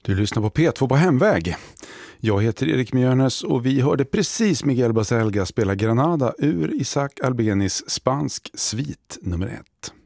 Du lyssnar på P2 på hemväg. Jag heter Erik Mjörnes och vi hörde precis Miguel Baselga spela Granada ur Isaac Albenis spansk svit nummer 1.